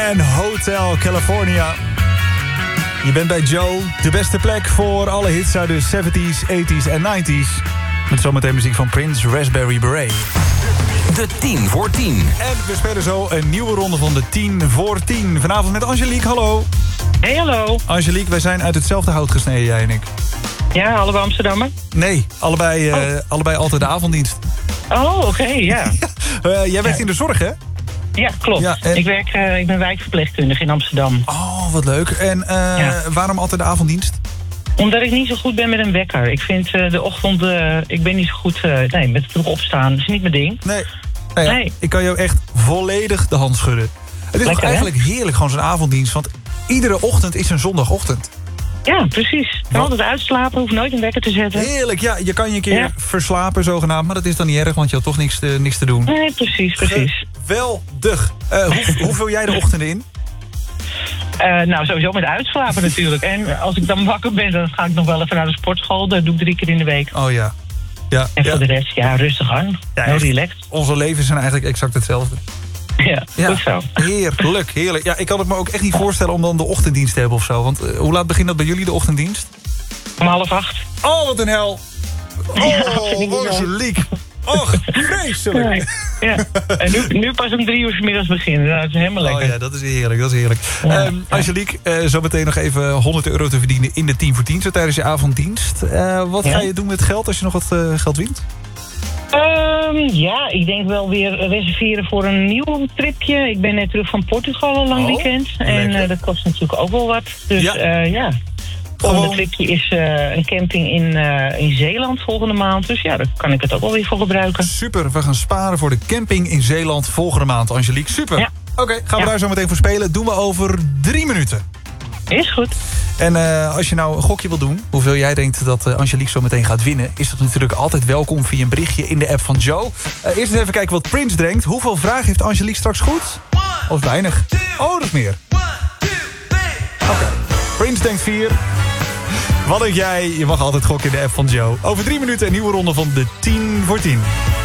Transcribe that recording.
En Hotel California. Je bent bij Joe, de beste plek voor alle hits uit de 70s, 80s en 90s. Met zometeen muziek van Prince, Raspberry Beret. De 10 voor 10. En we spelen zo een nieuwe ronde van de 10 voor 10. Vanavond met Angelique, hallo. Hey, hallo. Angelique, wij zijn uit hetzelfde hout gesneden, jij en ik. Ja, allebei Amsterdammer? Nee, allebei altijd de avonddienst. Oh, oké, ja. Jij werkt in de zorg, hè? Ja, klopt. Ja, en... Ik ben wijkverpleegkundige in Amsterdam. Oh, wat leuk. En waarom altijd de avonddienst? Omdat ik niet zo goed ben met een wekker. Ik vind de ochtend... ik ben niet zo goed... met vroeg opstaan is niet mijn ding. Nee. Nee. Ik kan jou echt volledig de hand schudden. Het is lekker, eigenlijk heerlijk, gewoon zo'n avonddienst. Want iedere ochtend is een zondagochtend. Ja, precies. Je kan altijd uitslapen, hoef nooit een wekker te zetten. Heerlijk, ja. Je kan je een keer verslapen zogenaamd. Maar dat is dan niet erg, want je had toch niks te doen. Nee, precies. Geweldig. Hoe vul jij de ochtenden in? Nou, sowieso met uitslapen natuurlijk. En als ik dan wakker ben, dan ga ik nog wel even naar de sportschool. Dat doe ik 3 keer in de week. Oh ja. En voor de rest, rustig aan. Ja, heel relaxed. Onze levens zijn eigenlijk exact hetzelfde. Ja, goed zo. Heerlijk. Ja, ik kan het me ook echt niet voorstellen om dan de ochtenddienst te hebben of zo. Want hoe laat begint dat bij jullie, de ochtenddienst? Om 7:30. Oh, wat een hel. Oh, Angelique. Och, vreselijk. Ja. En nu pas om 3 uur 's middags beginnen. Dat is helemaal lekker. Oh ja, dat is heerlijk. Ja. Angelique, zo meteen nog even €100 te verdienen in de 10 voor 10. Zo tijdens je avonddienst. Wat ga je doen met geld als je nog wat geld wint? Ik denk wel weer reserveren voor een nieuw tripje. Ik ben net terug van Portugal, een lang weekend. En dat kost natuurlijk ook wel wat. Dus volgende tripje is een camping in Zeeland volgende maand. Dus ja, daar kan ik het ook wel weer voor gebruiken. Super, we gaan sparen voor de camping in Zeeland volgende maand, Angelique. Super. Ja. Oké, gaan we daar zo meteen voor spelen. Doen we over 3 minuten. Is goed. En als je nou een gokje wil doen, hoeveel jij denkt dat Angelique zo meteen gaat winnen, is dat natuurlijk altijd welkom via een berichtje in de app van Joe. Eerst eens even kijken wat Prince denkt. Hoeveel vragen heeft Angelique straks goed? Of weinig? Oh, dat is meer. Oké. Prince denkt 4. Wat denk jij? Je mag altijd gokken in de app van Joe. Over 3 minuten een nieuwe ronde van de 10 voor 10.